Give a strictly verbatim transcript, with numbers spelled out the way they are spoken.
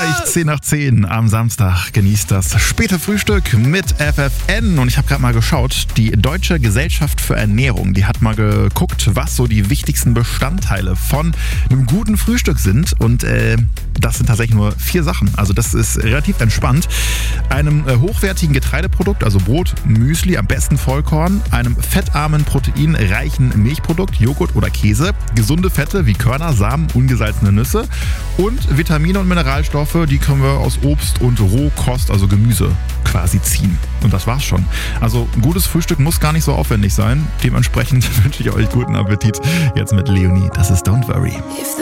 euch zehn nach zehn am Samstag. Genießt das späte Frühstück mit F F N. Und ich habe gerade mal geschaut, die Deutsche Gesellschaft für Ernährung, die hat mal geguckt, was so die wichtigsten Bestandteile von einem guten Frühstück sind. Und äh, das sind tatsächlich nur vier Sachen. Also das ist relativ entspannt. Einem äh, hochwertigen Getreideprodukt, also Brot, Müsli, am besten Vollkorn, einem fettarmen, proteinreichen Milchprodukt, Joghurt oder Käse, gesunde Fette wie Körner, Samen, ungesalzene Nüsse und Vitamine und Mineralstoffe, die können wir aus Obst und Rohkost, also Gemüse, quasi ziehen. Und das war's schon. Also ein gutes Frühstück muss gar nicht so aufwendig sein. Dementsprechend wünsche ich euch guten Appetit. Jetzt mit Leonie, das ist Don't Worry.